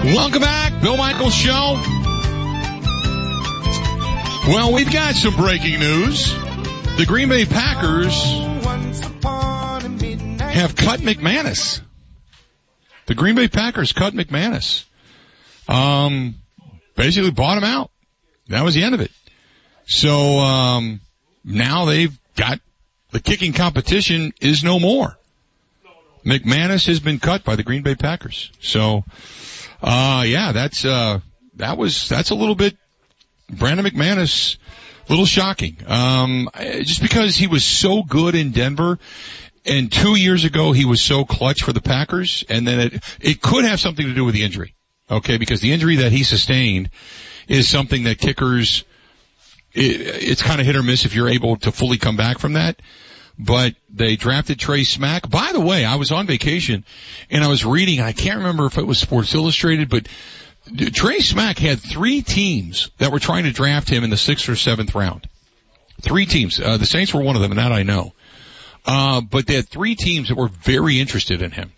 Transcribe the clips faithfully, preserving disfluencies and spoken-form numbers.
Welcome back, Bill Michaels Show. Well, we've got some breaking news. The Green Bay Packers have cut McManus. The Green Bay Packers cut McManus. Um, basically bought him out. That was the end of it. So, um, now they've got the kicking competition is no more. McManus has been cut by the Green Bay Packers. So, uh, yeah, that's, uh, that was, that's a little bit, Brandon McManus, a little shocking. Um, just because he was so good in Denver, and two years ago he was so clutch for the Packers, and then it, it could have something to do with the injury. Okay, because the injury that he sustained is something that kickers, it, it's kind of hit or miss if you're able to fully come back from that. But they drafted Trey Smack. By the way, I was on vacation and I was reading, I can't remember if it was Sports Illustrated, but Trey Smack had three teams that were trying to draft him in the sixth or seventh round. Three teams. Uh, the Saints were one of them, and that I know. Uh, but they had three teams that were very interested in him.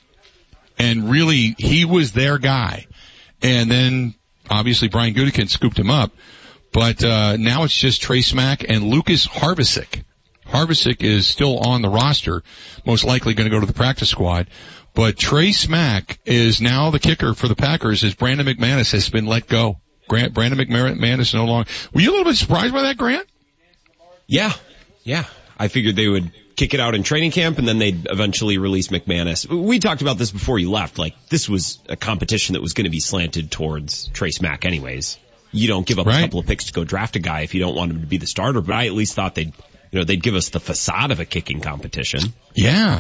And really, he was their guy. And then, obviously, Brian Gutekunst scooped him up. But, uh, now it's just Trey Smack and Lucas Harbisick. Harbisick is still on the roster, most likely going to go to the practice squad. But Trey Smack is now the kicker for the Packers as Brandon McManus has been let go. Grant, Brandon McManus no longer. Were you a little bit surprised by that, Grant? Yeah, yeah. I figured they would kick it out in training camp and then they'd eventually release McManus. We talked about this before you left. Like, this was a competition that was going to be slanted towards Trey Smack anyways. You don't give up right. a couple of picks to go draft a guy if you don't want him to be the starter. But I at least thought they'd, you know, they'd give us the facade of a kicking competition. Yeah.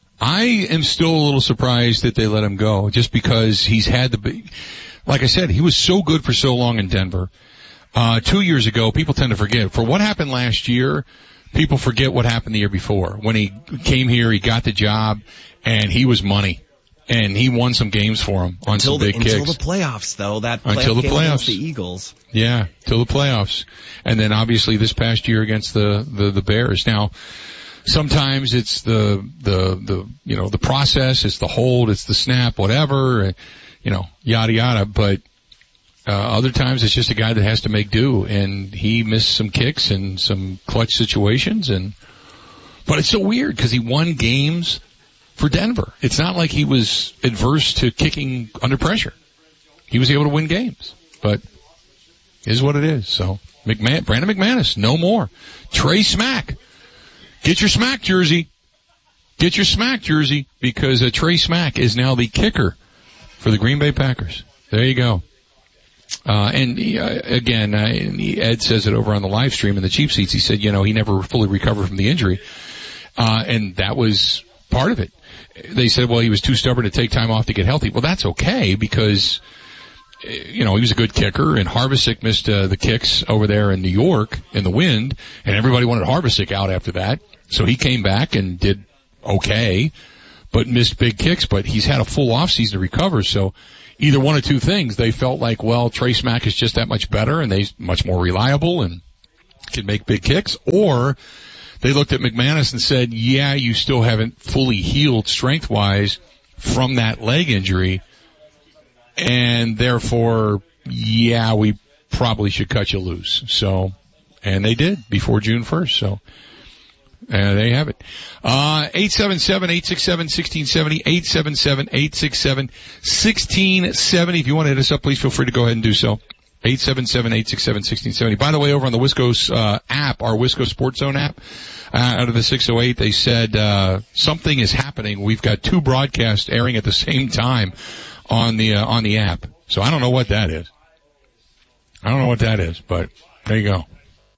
I am still a little surprised that they let him go just because he's had the big, like I said, he was so good for so long in Denver. Uh, two years ago, people tend to forget. For what happened last year, people forget what happened the year before. When he came here, he got the job, and he was money. And he won some games for him on until some big the, kicks. Until the playoffs, though. That playoff until the game playoffs. Against the Eagles. Yeah, till the playoffs. And then obviously this past year against the, the, the Bears. Now, sometimes it's the, the, the, you know, the process, it's the hold, it's the snap, whatever, you know, yada yada. But, uh, other times it's just a guy that has to make do. And he missed some kicks and some clutch situations. And, but it's so weird because he won games for Denver. It's not like he was adverse to kicking under pressure. He was able to win games, but it is what it is. So McMahon, Brandon McManus, no more. Trey Smack, get your Smack jersey. Get your Smack jersey because uh, Trey Smack is now the kicker for the Green Bay Packers. There you go. Uh, and uh, again, uh, Ed says it over on the live stream in the cheap seats. He said, you know, he never fully recovered from the injury. Uh, and that was part of it. They said, well, he was too stubborn to take time off to get healthy. Well, that's okay because, you know, he was a good kicker, and Harbisick missed uh, the kicks over there in New York in the wind, and everybody wanted Harbisick out after that. So he came back and did okay, but missed big kicks. But he's had a full off season to recover. So either one of two things. They felt like, well, Trey Smack is just that much better, and he's much more reliable and can make big kicks, or they looked at McManus and said, yeah, you still haven't fully healed strength-wise from that leg injury, and therefore, yeah, we probably should cut you loose. So, and they did before June first, so uh, there you have it. Uh, eight seven seven, eight six seven, one six seven zero, eight seven seven, eight six seven, one six seven zero. If you want to hit us up, please feel free to go ahead and do so. eight seven seven, eight six seven, one six seven zero. By the way, over on the Wisco uh, app, our Wisco Sports Zone app, uh, out of the six oh eight, they said uh something is happening. We've got two broadcasts airing at the same time on the uh, on the app. So I don't know what that is. I don't know what that is, but there you go.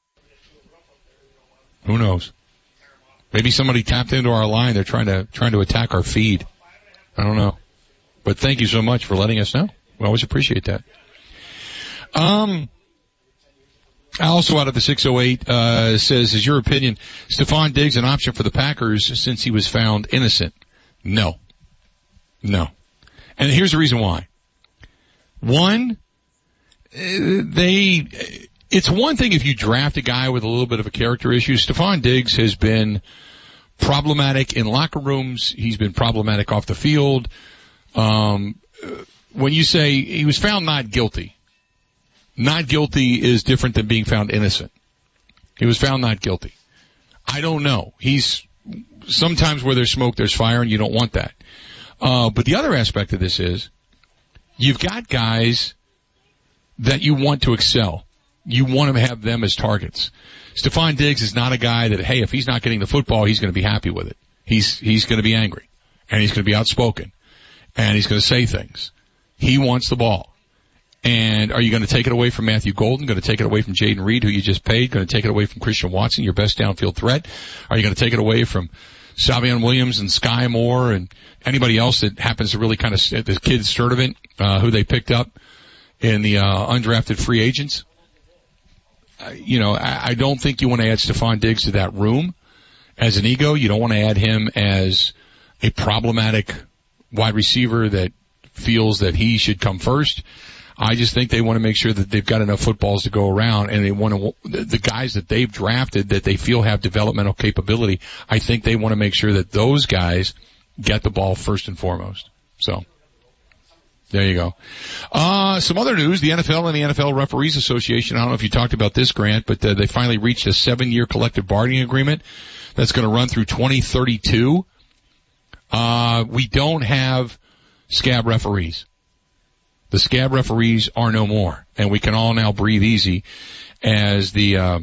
Who knows? Maybe somebody tapped into our line. They're trying to trying to attack our feed. I don't know. But thank you so much for letting us know. We always appreciate that. Um, also out of the six oh eight, uh, says, is your opinion Stephon Diggs an option for the Packers since he was found innocent? No. No. And here's the reason why. One, they, it's one thing if you draft a guy with a little bit of a character issue. Stephon Diggs has been problematic in locker rooms. He's been problematic off the field. Um, when you say he was found not guilty, not guilty is different than being found innocent. He was found not guilty. I don't know. He's, sometimes where there's smoke, there's fire, and you don't want that. Uh, but the other aspect of this is, you've got guys that you want to excel. You want to have them as targets. Stephon Diggs is not a guy that, hey, if he's not getting the football, he's going to be happy with it. He's, he's going to be angry. And he's going to be outspoken. And he's going to say things. He wants the ball. And are you going to take it away from Matthew Golden? Going to take it away from Jaden Reed, who you just paid? Going to take it away from Christian Watson, your best downfield threat? Are you going to take it away from Savion Williams and Sky Moore and anybody else that happens to really kind of, the kid Sturdivant, uh, who they picked up in the, uh, undrafted free agents? Uh, you know, I, I don't think you want to add Stephon Diggs to that room as an ego. You don't want to add him as a problematic wide receiver that feels that he should come first. I just think they want to make sure that they've got enough footballs to go around, and they want to, the guys that they've drafted that they feel have developmental capability, I think they want to make sure that those guys get the ball first and foremost. So, there you go. Uh, some other news, the N F L and the N F L Referees Association, I don't know if you talked about this, Grant, but uh, they finally reached a seven-year collective bargaining agreement that's going to run through twenty thirty-two. Uh, we don't have scab referees. The scab referees are no more, and we can all now breathe easy as the, uh,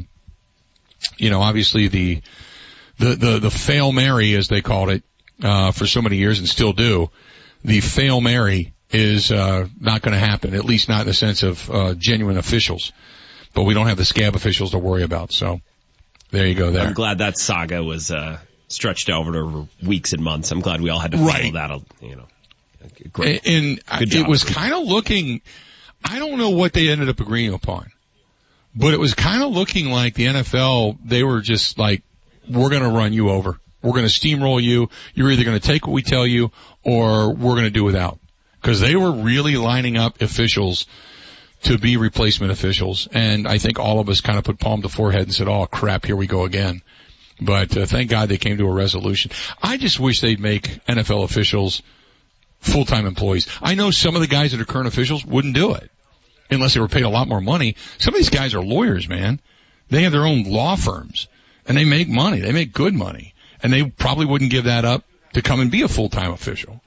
you know, obviously the, the, the, the fail Mary, as they called it, uh, for so many years and still do, the fail Mary is, uh, not going to happen, at least not in the sense of, uh, genuine officials. But we don't have the scab officials to worry about, so there you go there. I'm glad that saga was, uh, stretched out over weeks and months. I'm glad we all had to follow right. that, you know. Great. And it was kind of looking, I don't know what they ended up agreeing upon, but it was kind of looking like the N F L, they were just like, we're going to run you over. We're going to steamroll you. You're either going to take what we tell you or we're going to do without. Because they were really lining up officials to be replacement officials. And I think all of us kind of put palm to forehead and said, oh crap, here we go again. But uh, thank God they came to a resolution. I just wish they'd make N F L officials full-time employees. I know some of the guys that are current officials wouldn't do it unless they were paid a lot more money. Some of these guys are lawyers, man. They have their own law firms and they make money. They make good money, and they probably wouldn't give that up to come and be a full-time official.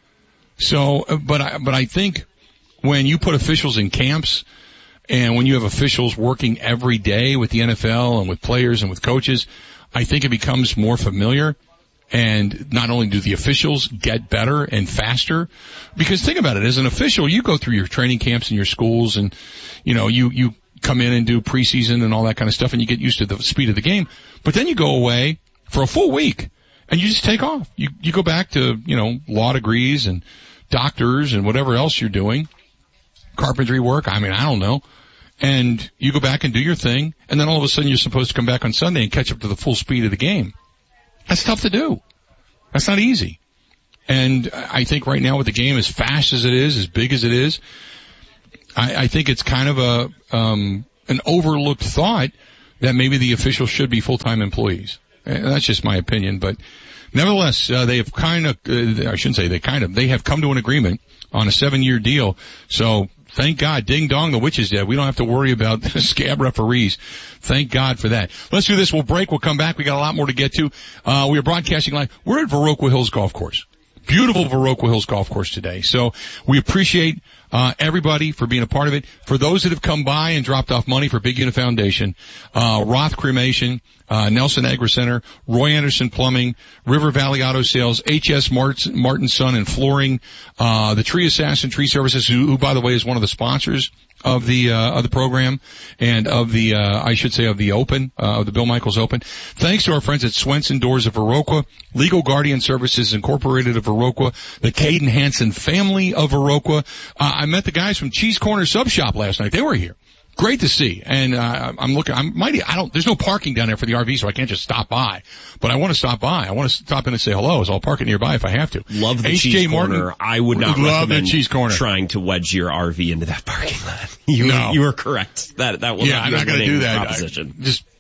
So, but I, but I think when you put officials in camps and when you have officials working every day with the N F L and with players and with coaches, I think it becomes more familiar. And not only do the officials get better and faster, because think about it, as an official, you go through your training camps in your schools and, you know, you, you come in and do preseason and all that kind of stuff and you get used to the speed of the game. But then you go away for a full week and you just take off. You, you go back to, you know, law degrees and doctors and whatever else you're doing, carpentry work, I mean, I don't know. And you go back and do your thing, and then all of a sudden you're supposed to come back on Sunday and catch up to the full speed of the game. That's tough to do. That's not easy. And I think right now with the game as fast as it is, as big as it is, I, I think it's kind of a, um, an overlooked thought that maybe the officials should be full-time employees. And that's just my opinion, but nevertheless, uh, they have kind of, uh, I shouldn't say they kind of, they have come to an agreement on a seven-year deal. So thank God, ding dong, the witch is dead. We don't have to worry about scab referees. Thank God for that. Let's do this. We'll break. We'll come back. We got a lot more to get to. Uh, we are broadcasting live. We're at Viroqua Hills Golf Course. Beautiful Viroqua Hills Golf Course today. So we appreciate uh everybody for being a part of it. For those that have come by and dropped off money for Big Unit Foundation, uh Roth Cremation, uh Nelson Agri Center, Roy Anderson Plumbing, River Valley Auto Sales, H S Martin, Martin Son and Flooring, uh the Tree Assassin Tree Services, who, who by the way is one of the sponsors of the uh of the program and of the uh I should say of the Open, uh of the Bill Michaels Open. Thanks to our friends at Swenson Doors of Viroqua, Legal Guardian Services Incorporated of Viroqua, the Caden Hansen family of Viroqua. Uh, I met the guys from Cheese Corner Sub Shop last night. They were here. Great to see. And, uh, I'm looking, I'm mighty, I don't, there's no parking down there for the R V, so I can't just stop by. But I want to stop by. I want to stop in and say hello, so I'll park it nearby if I have to. Love the H J Cheese Martin, Corner. I would not love recommend the Cheese Corner. Trying to wedge your R V into that parking lot. You, no. you were correct. That, that will yeah, not I'm be not a going to do that. proposition. I, just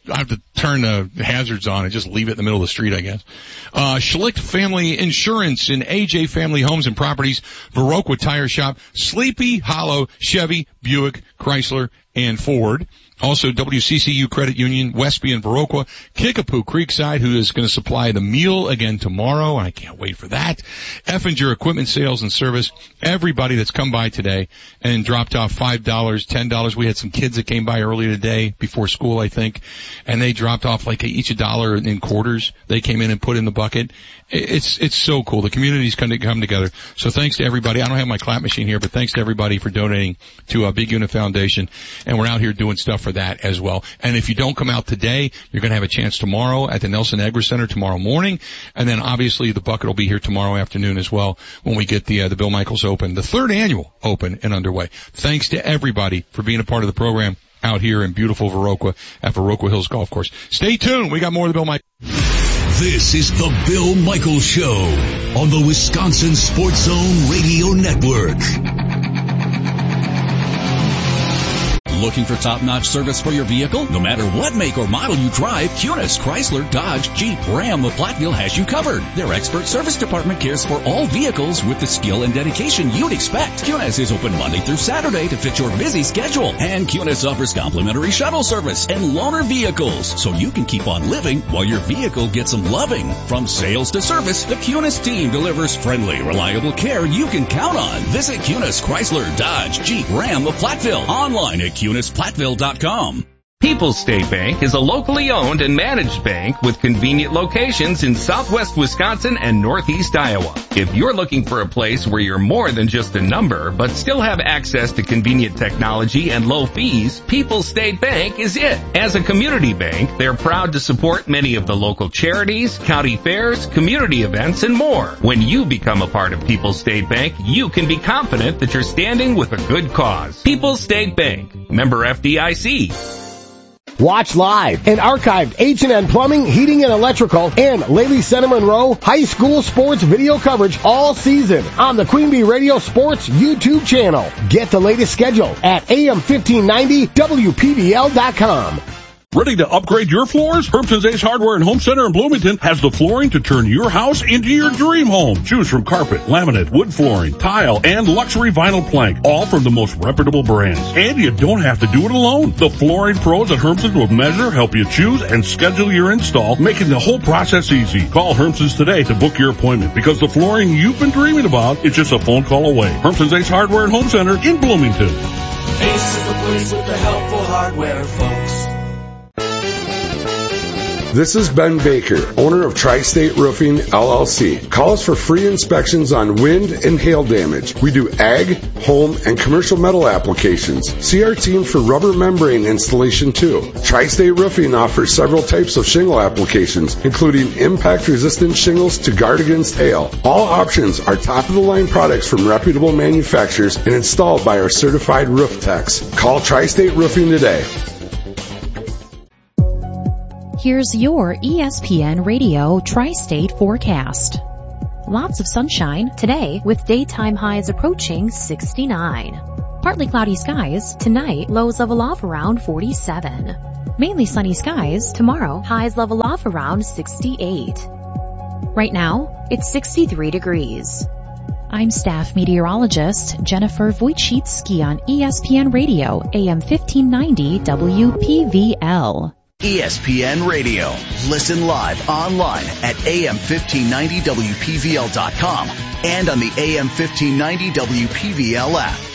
I have to turn the hazards on and just leave it in the middle of the street, I guess. Uh, Schlicht Family Insurance and A J Family Homes and Properties, Viroqua Tire Shop, Sleepy Hollow, Chevy, Buick, Chrysler, and Ford. Also, W C C U Credit Union, Westby and Viroqua, Kickapoo Creekside, who is going to supply the meal again tomorrow, and I can't wait for that. Effinger Equipment Sales and Service, everybody that's come by today and dropped off five dollars, ten dollars. We had some kids that came by earlier today, before school, I think, and they dropped off like each a dollar in quarters. They came in and put in the bucket. It's, it's so cool. The community's come to come together. So thanks to everybody. I don't have my clap machine here, but thanks to everybody for donating to uh, Big Unit Foundation. And we're out here doing stuff for that as well. And if you don't come out today, you're going to have a chance tomorrow at the Nelson Agri Center tomorrow morning. And then obviously the bucket will be here tomorrow afternoon as well when we get the, uh, the Bill Michaels Open, the third annual Open and underway. Thanks to everybody for being a part of the program out here in beautiful Viroqua at Viroqua Hills Golf Course. Stay tuned. We got more of the Bill Michaels. This is the Bill Michaels Show on the Wisconsin Sports Zone Radio Network. Looking for top-notch service for your vehicle? No matter what make or model you drive, Kunes, Chrysler, Dodge, Jeep, Ram, or Platteville has you covered. Their expert service department cares for all vehicles with the skill and dedication you'd expect. Kunes is open Monday through Saturday to fit your busy schedule. And Kunes offers complimentary shuttle service and loaner vehicles, so you can keep on living while your vehicle gets some loving. From sales to service, the Kunes team delivers friendly, reliable care you can count on. Visit Kunes, Chrysler, Dodge, Jeep, Ram, or Platteville online at Kunes Platteville dot com. People's State Bank is a locally owned and managed bank with convenient locations in southwest Wisconsin and northeast Iowa. If you're looking for a place where you're more than just a number, but still have access to convenient technology and low fees, People's State Bank is it. As a community bank, they're proud to support many of the local charities, county fairs, community events, and more. When you become a part of People's State Bank, you can be confident that you're standing with a good cause. People's State Bank, member F D I C. Watch live and archived H and N Plumbing, Heating and Electrical, and Lady Center Monroe high school sports video coverage all season on the Queen Bee Radio Sports YouTube channel. Get the latest schedule at A M fifteen ninety W P V L dot com. Ready to upgrade your floors? Hermson's Ace Hardware and Home Center in Bloomington has the flooring to turn your house into your dream home. Choose from carpet, laminate, wood flooring, tile, and luxury vinyl plank, all from the most reputable brands. And you don't have to do it alone. The flooring pros at Hermson's will measure, help you choose, and schedule your install, making the whole process easy. Call Hermson's today to book your appointment, because the flooring you've been dreaming about is just a phone call away. Hermson's Ace Hardware and Home Center in Bloomington. Ace is the place with the helpful hardware, folks. This is Ben Baker, owner of Tri-State Roofing, L L C. Call us for free inspections on wind and hail damage. We do ag, home, and commercial metal applications. See our team for rubber membrane installation too. Tri-State Roofing offers several types of shingle applications, including impact-resistant shingles to guard against hail. All options are top-of-the-line products from reputable manufacturers and installed by our certified roof techs. Call Tri-State Roofing today. Here's your E S P N Radio Tri-State forecast. Lots of sunshine today with daytime highs approaching sixty-nine. Partly cloudy skies tonight, lows level off around forty-seven. Mainly sunny skies tomorrow, highs level off around sixty-eight. Right now, it's sixty-three degrees. I'm staff meteorologist Jennifer Wojcicki on E S P N Radio, A M fifteen ninety W P V L. E S P N Radio. Listen live online at A M fifteen ninety W P V L dot com and on the A M fifteen ninety W P V L app.